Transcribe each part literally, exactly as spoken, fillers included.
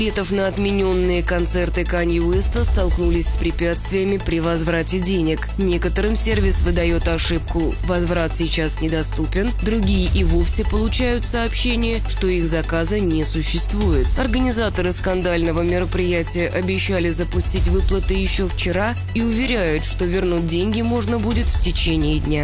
Билетов на отмененные концерты Канье Уэста столкнулись с препятствиями при возврате денег. Некоторым сервис выдает ошибку «Возврат сейчас недоступен», другие и вовсе получают сообщение, что их заказа не существует. Организаторы скандального мероприятия обещали запустить выплаты еще вчера и уверяют, что вернуть деньги можно будет в течение дня.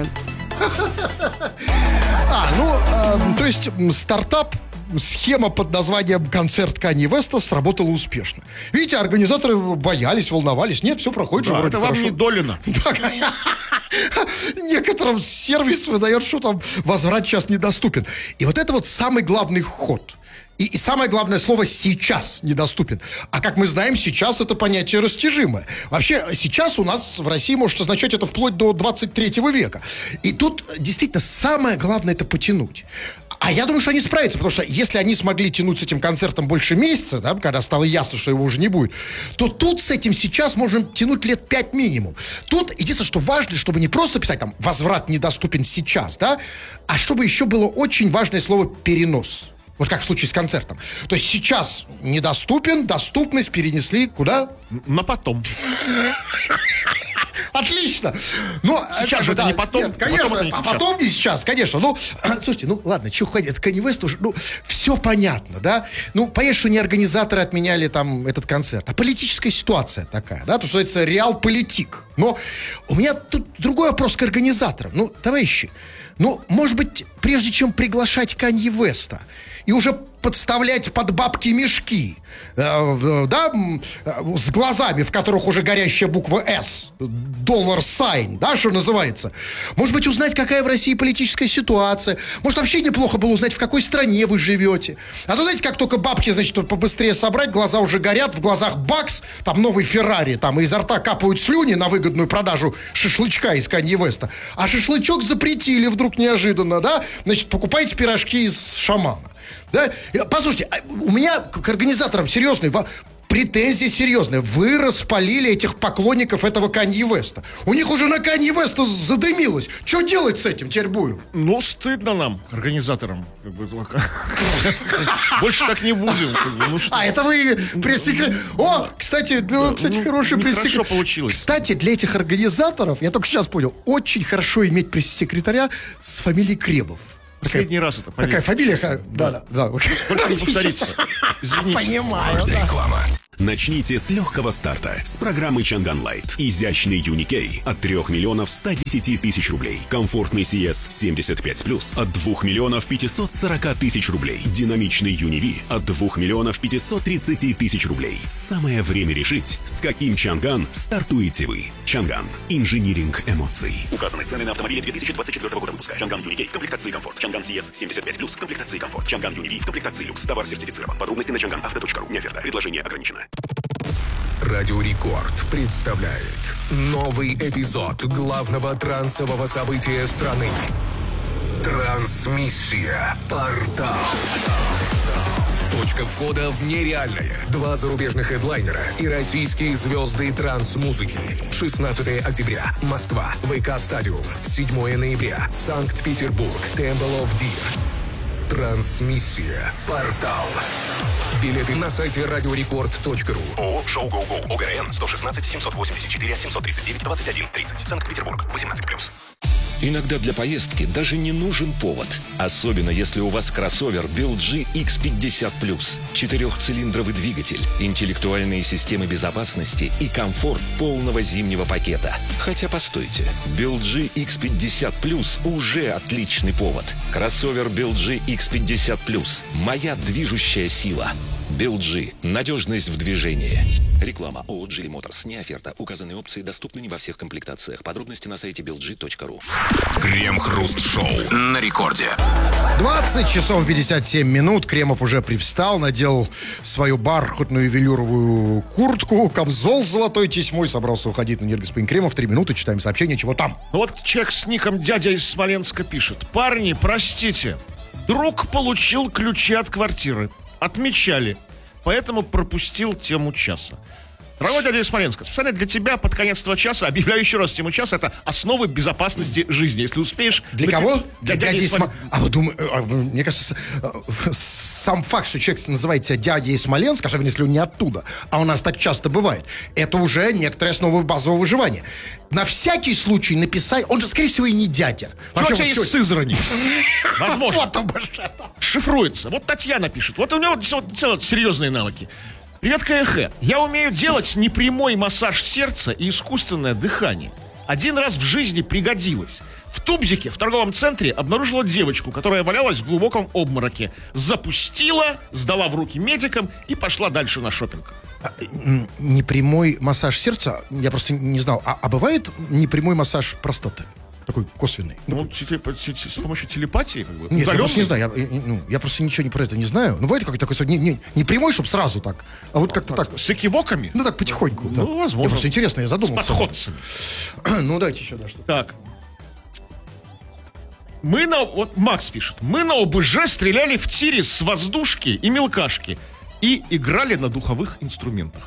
А, ну, э, то есть стартап, схема под названием «Концерт Канье Уэста» сработала успешно. Видите, организаторы боялись, волновались. Нет, все проходит Да, же вроде это вам хорошо. не Долина. Некоторым сервис выдает, что там возврат сейчас недоступен. И вот это вот самый главный ход. И, и самое главное слово «сейчас» недоступен. А как мы знаем, сейчас это понятие растяжимое. Вообще, сейчас у нас в России может означать это вплоть до двадцать третьего века. И тут действительно самое главное это потянуть. А я думаю, что они справятся, потому что если они смогли тянуть с этим концертом больше месяца, да, когда стало ясно, что его уже не будет, то тут с этим сейчас можем тянуть лет пять минимум. Тут единственное, что важно, чтобы не просто писать там «возврат недоступен сейчас», да, а чтобы еще было очень важное слово «перенос». Вот как в случае с концертом. То есть сейчас недоступен, доступность перенесли куда? На потом. Отлично. Но сейчас же это да, не потом. Нет, конечно, потом это не а сейчас. потом не сейчас, конечно. Ну, слушайте, ну ладно, что ходит, это Канье Уэст уже, ну, все понятно, да? Ну, понятно, что не организаторы отменяли там этот концерт, а политическая ситуация такая, да? То, что это реал-политик. Но у меня тут другой вопрос к организаторам. Ну, товарищи, ну, может быть, прежде чем приглашать Канье Уэста и уже подставлять под бабки мешки, э, да, э, с глазами, в которых уже горящая буква «С», доллар сайн, да, что называется. Может быть, узнать, какая в России политическая ситуация. Может, вообще неплохо было узнать, в какой стране вы живете. А то, знаете, как только бабки, значит, побыстрее собрать, глаза уже горят, в глазах бакс, там новый Феррари, там изо рта капают слюни на выгодную продажу шашлычка из Канье Уэста. А шашлычок запретили вдруг неожиданно, да? Значит, покупайте пирожки из шамана. Да? Послушайте, у меня к организаторам серьезные претензии серьезные. Вы распалили этих поклонников этого Канье Уэста. У них уже на Канье Уэста задымилось. Что делать с этим теперь будем? Ну, стыдно нам, организаторам. Больше так не будем. А, это вы пресс-секретарь. О, кстати, кстати, хороший пресс-секретарь. Хорошо получилось. Кстати, для этих организаторов, я только сейчас понял, очень хорошо иметь пресс-секретаря с фамилией Кремов. Последний раз это. Какая фамилия? Да, да, да. Только не повторится. Извините. Понимаю. Реклама. Начните с легкого старта с программы Чанган Лайт. Изящный Юникей от трех миллионов ста десяти тысяч рублей. Комфортный си эс семьдесят пять плюс от двух миллионов пятисот сорока тысяч рублей. Динамичный Юниви от двух миллионов пятисот тридцати тысяч рублей. Самое время решить, с каким Чанган стартуете вы. Чанган. Инжиниринг эмоций. Указаны цены на автомобили две тысячи двадцать четвёртого года выпуска. Чанган Юникей в комплектации комфорт. Чанган си эс семьдесят пять плюс в комплектации комфорт. Чанган Юниви в комплектации люкс. Товар сертифицирован. Подробности на чанган авто точка ру. Не оферта. Предложение ограничено. Радио Рекорд представляет новый эпизод главного трансового события страны. Трансмиссия. Портал. Точка входа в нереальное. Два зарубежных хедлайнера и российские звезды транс-музыки. шестнадцатого октября. Москва. ВК Стадиум. седьмого ноября. Санкт-Петербург. Temple of Deer. Трансмиссия. Портал. Билеты на сайте радиорекорд точка ру. ООО «Шоу Гоу Гоу». ОГРН сто шестнадцать семьсот восемьдесят четыре семьсот тридцать девять двадцать один тридцать. Санкт-Петербург. восемнадцать плюс. Иногда для поездки даже не нужен повод. Особенно если у вас кроссовер би эл джи икс пятьдесят плюс. Четырехцилиндровый двигатель, интеллектуальные системы безопасности и комфорт полного зимнего пакета. Хотя постойте, би эл джи икс пятьдесят плюс уже отличный повод. Кроссовер би эл джи икс пятьдесят плюс. Моя движущая сила. би эл джи. Надежность в движении. Реклама ООО «Джили Моторс». Не оферта. Указанные опции доступны не во всех комплектациях. Подробности на сайте би эл джи точка ру. Крем-хруст-шоу на рекорде. двадцать часов пятьдесят семь минут. Кремов уже привстал, надел свою бархатную велюровую куртку, камзол с золотой тесьмой, собрался уходить на нее. Господин Кремов, три минуты, читаем сообщение, чего там. Вот человек с ником «Дядя из Смоленска» пишет. Парни, простите, друг получил ключи от квартиры. Отмечали, поэтому пропустил тему часа. Дорогой дядя из Смоленска, специально для тебя под конец этого часа объявляю еще раз тему часа. Это основы безопасности жизни. Если успеешь... Для напи- кого? Для Для дяди дяди из Смоленска. А вы думаете, а, мне кажется, сам факт, что человек называет себя дядей из Смоленска, особенно если он не оттуда, а у нас так часто бывает, это уже некоторая основа базового выживания. На всякий случай написать, он же, скорее всего, и не дядя. Вообще, Вообще, из вот, Сызрани. Возможно. вот обожаю. Шифруется. Вот Татьяна пишет. Вот у него вот серьезные навыки. Привет, КХ. Я умею делать непрямой массаж сердца и искусственное дыхание. Один раз в жизни пригодилось. В Тубзике, в торговом центре, обнаружила девочку, которая валялась в глубоком обмороке. Запустила, сдала в руки медикам и пошла дальше на шопинг. Непрямой массаж сердца, я просто не знал. А, а бывает непрямой массаж простаты? Такой косвенный. Ну, телеп- те- те- с помощью телепатии, как бы. Нет, я удаленной? просто не знаю. Я, я- ну, я просто ничего не про это не знаю. Ну, бывает какой-то такой, не, не, не прямой, чтобы сразу так, а вот как-то так. С экивоками? Ну, так потихоньку. Ну, так. возможно. Мне просто интересно, я С задумался. подходцами. Ну, дайте еще, да, что. Так. Мы на... Вот Макс пишет. Мы на ОБЖ стреляли в тире с воздушки и мелкашки и играли на духовых инструментах.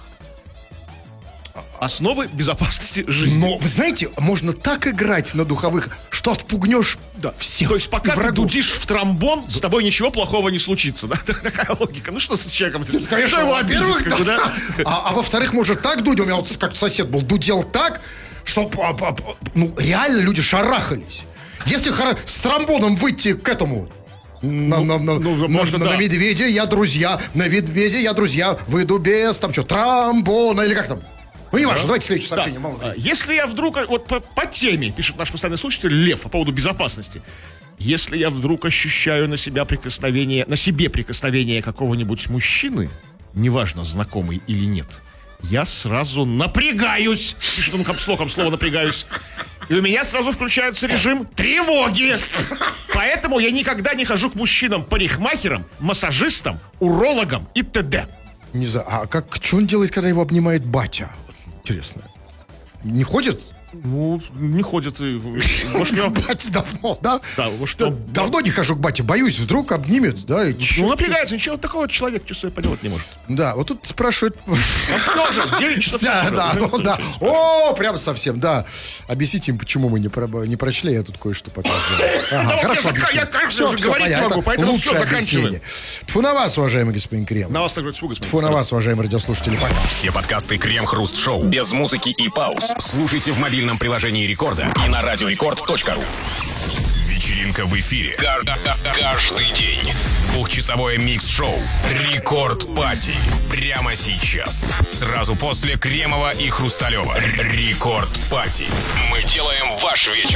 Основы безопасности жизни. Но, вы знаете, можно так играть на духовых, что отпугнешь Да. всех. То есть пока и ты врагов. дудишь в тромбон, с тобой ничего плохого не случится. Да? Такая логика. Ну что с человеком? Конечно, Что его обидеть, во-первых, как бы, да. да? А, а во-вторых, может так дудь, у меня вот как сосед был, дудел так, что а, а, ну, реально люди шарахались. Если хора- с тромбоном выйти к этому... На, на, на, ну, на- можно, на- да. на медведя я друзья, на медведя я друзья, выйду без там что, тромбона или как там? Ну, не важно, давайте следующее Да. сообщение. мало А, времени. Если я вдруг, а, вот по, по теме, пишет наш постоянный слушатель Лев по поводу безопасности. Если я вдруг ощущаю на себя прикосновение, на себе прикосновение какого-нибудь мужчины, неважно, знакомый или нет, я сразу напрягаюсь. Пишет он капслоком слово «напрягаюсь». И у меня сразу включается режим тревоги. Поэтому я никогда не хожу к мужчинам-парикмахерам, массажистам, урологам и т.д. Не знаю, а как, что он делает, когда его обнимает батя? Интересно. Не ходит? Ну, не ходит. и- Может, у него- Батя давно, да? Да, вот что- Давно не хожу к бате, боюсь, вдруг обнимет, да? И Ну, чё- напрягается, ничего такого человек чувствует поделать не может. Да, вот тут спрашивают... Тоже девять часов. Да, вечера. да, ну да. О, прям совсем, да. Объясните им, почему мы не, про- не прочли, я тут кое-что показывал. Ага, вот хорошо. я зака- объяснили. я, кажется, Всё, уже всё говорить не понятно. могу, поэтому Лучшее всё, заканчиваем. объяснение. Тьфу на вас, уважаемый господин Крем. На вас также тьфу, господин. Тьфу на вас, уважаемые радиослушатели. Пока. Все подкасты Крем-Хруст-Шоу без музыки и пауз. Слушайте в мобильном приложении Рекорда и на радиорекорд точка ру. Вечеринка в эфире. Каждый день. Двухчасовое микс-шоу Рекорд Пати. Прямо сейчас. Сразу после Кремова и Хрусталева. Рекорд Пати. Мы делаем ваш вечер